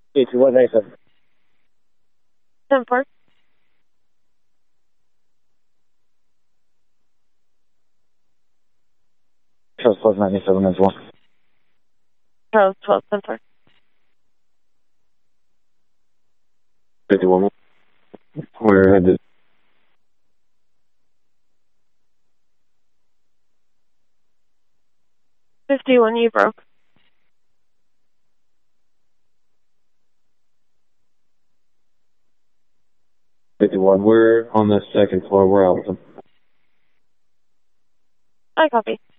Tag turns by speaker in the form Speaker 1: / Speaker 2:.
Speaker 1: 8197.
Speaker 2: 10-4.
Speaker 1: Charles 1297 as well.
Speaker 2: Charles 12, 10-4.
Speaker 3: 51. We're headed.
Speaker 2: 51, you broke.
Speaker 3: 51. We're on the second floor. We're out with them.
Speaker 2: I copy.